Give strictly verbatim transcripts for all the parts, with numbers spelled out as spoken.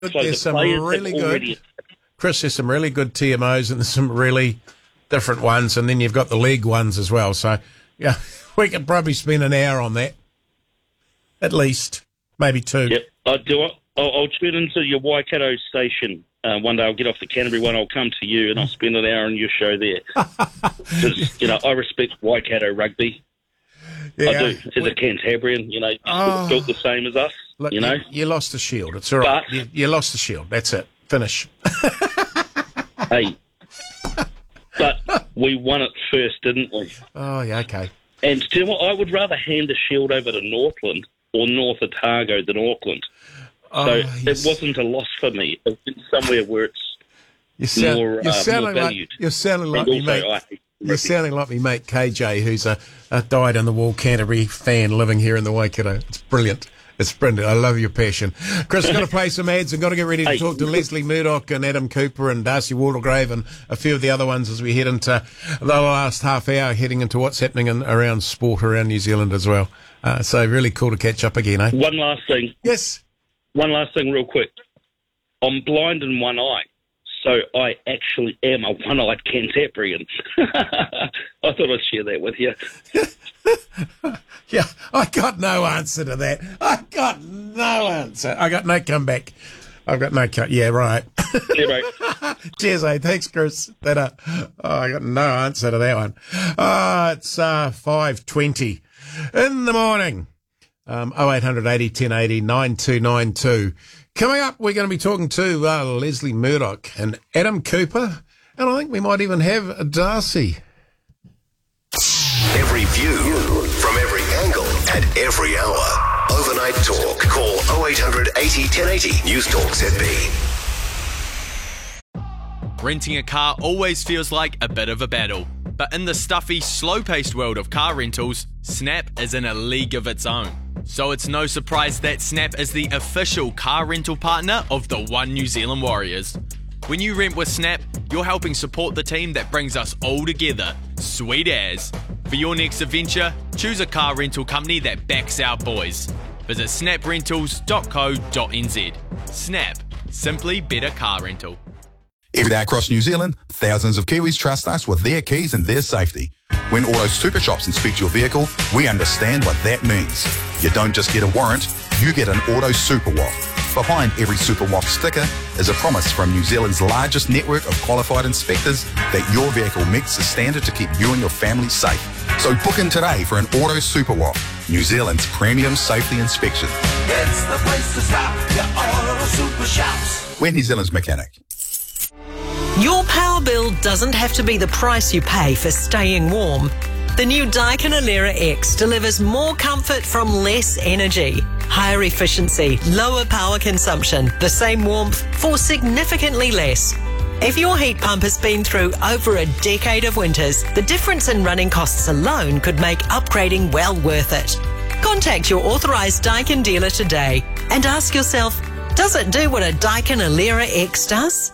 So there's the some players really have already... good, Chris, there's some really good T M Os and there's some really different ones, and then you've got the league ones as well. So, yeah, we could probably spend an hour on that, at least, maybe two. Yep, I'll do it. I'll, I'll tune into your Waikato station. Uh, one day I'll get off the Canterbury one, I'll come to you and I'll spend an hour on your show there. Because, you know, I respect Waikato rugby. Yeah, I do. As a Cantabrian, you know, you oh, built the same as us, look, you know. You, you lost the shield. It's all right. But, you, you lost the shield. That's it. Finish. Hey, but we won it first, didn't we? Oh, yeah, okay. And do you know what? I would rather hand the shield over to Northland or North Otago than Auckland. Oh, so yes. it wasn't a loss for me. It was somewhere where it's you sound, more, you're uh, sounding more valued. Like, you're sounding like and me, mate. I, You're sounding like me mate K J, who's a, a dyed-in-the-wall Canterbury fan living here in the Waikato. It's brilliant. It's brilliant. I love your passion. Chris, got to play some ads and got to get ready to hey. talk to Leslie Murdoch and Adam Cooper and Darcy Waldegrave and a few of the other ones as we head into the last half hour, heading into what's happening in, around sport around New Zealand as well. Uh, so really cool to catch up again, eh? One last thing. Yes. One last thing real quick. I'm blind in one eye. So I actually am a one-eyed Cantabrian. I thought I'd share that with you. Yeah, I got no answer to that. I got no answer. I got no comeback. I've got no cut. Yeah, right. Yeah, right. Cheers, eh? Thanks, Chris. That, uh, oh, I got no answer to that one. Oh, it's uh, five twenty in the morning. Um, oh eight hundred eighty ten eighty nine two nine two. Coming up, we're going to be talking to uh, Leslie Murdoch and Adam Cooper, and I think we might even have Darcy. Every view from every angle at every hour. Overnight Talk. Call oh eight hundred eighty ten eighty. News Talk Z B. Renting a car always feels like a bit of a battle. But in the stuffy, slow-paced world of car rentals, Snap is in a league of its own. So it's no surprise that Snap is the official car rental partner of the One New Zealand Warriors. When you rent with Snap, you're helping support the team that brings us all together. Sweet as. For your next adventure, choose a car rental company that backs our boys. Visit snap rentals dot co dot n z. Snap. Simply better car rental. Every day across New Zealand, thousands of Kiwis trust us with their keys and their safety. When Auto Super Shops inspect your vehicle, we understand what that means. You don't just get a warrant, you get an Auto Super W A F. Behind every Super W A F sticker is a promise from New Zealand's largest network of qualified inspectors that your vehicle meets the standard to keep you and your family safe. So book in today for an Auto Super W A F, New Zealand's premium safety inspection. It's the place to stop, your Auto Super Shops. We're New Zealand's mechanic. Your power bill doesn't have to be the price you pay for staying warm. The new Daikin Alera X delivers more comfort from less energy, higher efficiency, lower power consumption, the same warmth for significantly less. If your heat pump has been through over a decade of winters, the difference in running costs alone could make upgrading well worth it. Contact your authorised Daikin dealer today and ask yourself, does it do what a Daikin Alera X does?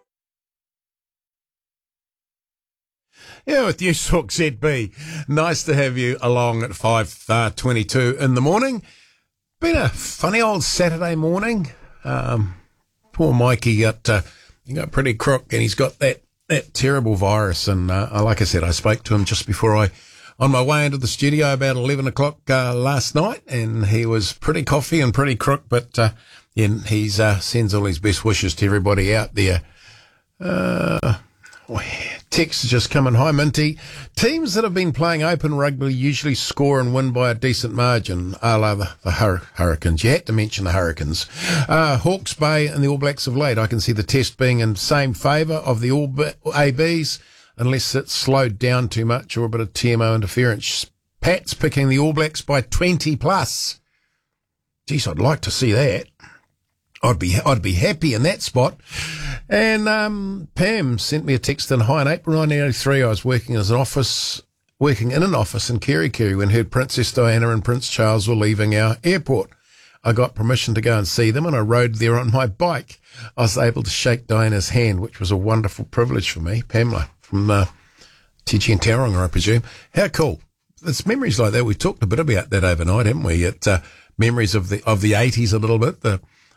Yeah, with you, Talk Z B. Nice to have you along at five twenty-two in the morning. Been a funny old Saturday morning. Um, poor Mikey got, uh, he got pretty crook and he's got that, that terrible virus. And uh, like I said, I spoke to him just before I, on my way into the studio about eleven o'clock uh, last night, and he was pretty coffee and pretty crook, but uh, yeah, he's uh, sends all his best wishes to everybody out there. Uh... Text is just coming. Hi, Minty. Teams that have been playing open rugby usually score and win by a decent margin, a la the, the Hur- Hurricanes. You had to mention the Hurricanes. Uh, Hawke's Bay and the All Blacks of late. I can see the test being in same favour of the All B- A Bs, unless it's slowed down too much or a bit of T M O interference. Pat's picking the All Blacks by twenty plus. Geez, I'd like to see that. I'd be I'd be happy in that spot. And um, Pam sent me a text in. Hi, in April nineteen eighty-three, I was working as an office, working in an office in Kerikeri when heard Princess Diana and Prince Charles were leaving our airport. I got permission to go and see them, and I rode there on my bike. I was able to shake Diana's hand, which was a wonderful privilege for me. Pamela from uh, T G and Tauranga, I presume. How cool! It's memories like that. We talked a bit about that overnight, haven't we? It, uh, memories of the of the eighties a little bit. The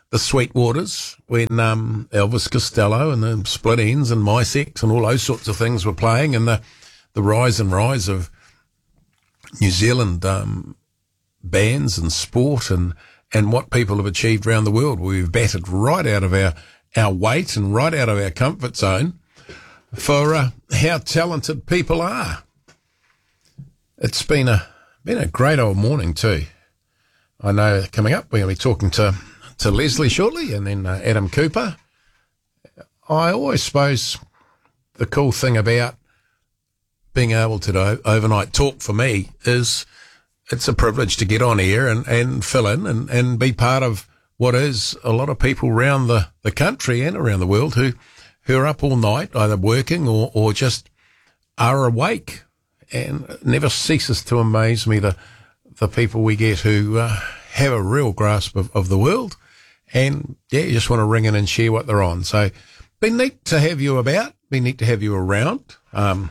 the Sweetwaters when um, Elvis Costello and the Split Ends and My Sex and all those sorts of things were playing, and the, the rise and rise of New Zealand um, bands and sport and, and what people have achieved around the world. We've battered right out of our, our weight and right out of our comfort zone for uh, how talented people are. It's been a been a great old morning too. I know coming up we're going to be talking to, to Leslie shortly, and then uh, Adam Cooper. I always suppose the cool thing about being able to do overnight talk for me is it's a privilege to get on here and, and fill in and, and be part of what is a lot of people around the, the country and around the world who, who are up all night, either working or, or just are awake. And it never ceases to amaze me the, the people we get who uh, have a real grasp of, of the world. And, yeah, you just want to ring in and share what they're on. So, been neat to have you about, been neat to have you around. Um,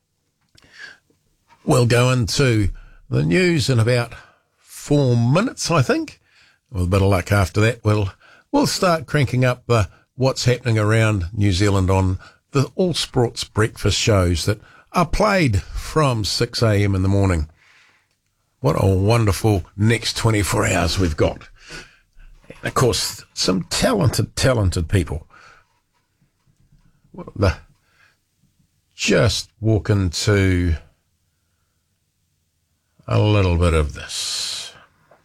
we'll go into the news in about four minutes, I think. With a bit of luck after that, we'll, we'll start cranking up uh, what's happening around New Zealand on the All Sports breakfast shows that are played from six a.m. in the morning. What a wonderful next twenty-four hours we've got. And of course, some talented, talented people. Well, the, just walk into a little bit of this.